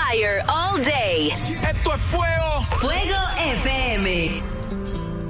fire all day. Esto es fuego. Fuego FM.